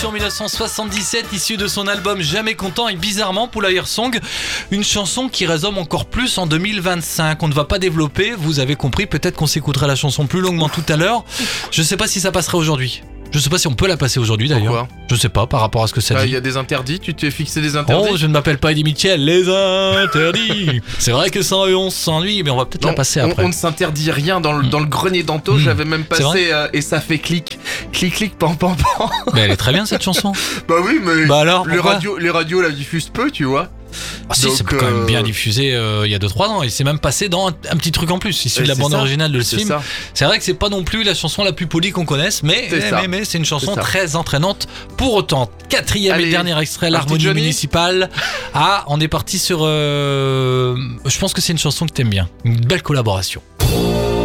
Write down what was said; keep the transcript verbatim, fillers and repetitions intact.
En dix-neuf cent soixante-dix-sept, issue de son album Jamais content et bizarrement Poulailler Song, une chanson qui résonne encore plus en deux mille vingt-cinq. On ne va pas développer, vous avez compris, peut-être qu'on s'écoutera la chanson plus longuement tout à l'heure. Je sais pas si ça passera aujourd'hui. Je sais pas si on peut la passer aujourd'hui d'ailleurs. Pourquoi ? Je sais pas par rapport à ce que ça Bah, dit. il y a des interdits, tu t'es fixé des interdits. Oh, je ne m'appelle pas Eddie Mitchell, les interdits. C'est vrai que cent onze s'ennuie, mais on va peut-être Non, la passer on, après. on ne s'interdit rien dans le, dans le grenier d'Anto. Mmh. J'avais même C'est vrai passé euh, et ça fait clic, clic, clic, pam, pam, pam. Mais elle est très bien cette chanson. Bah oui, mais Bah alors, les pourquoi radios, les radios la diffusent peu, tu vois. Ah si, Donc, c'est quand même euh, bien diffusé euh, il y a deux trois ans. Et c'est même passé dans un, un petit truc en plus, issu Et de la c'est bande ça, originale de ce C'est film. ça. C'est vrai que c'est pas non plus la chanson la plus polie qu'on connaisse, mais C'est mais, ça. mais, mais c'est une chanson C'est ça. très entraînante pour autant. Quatrième Allez, et dernier extrait, un l'harmonie petit Johnny. municipale. Ah, on est parti sur... euh, je pense que c'est une chanson que t'aimes bien. Une belle collaboration.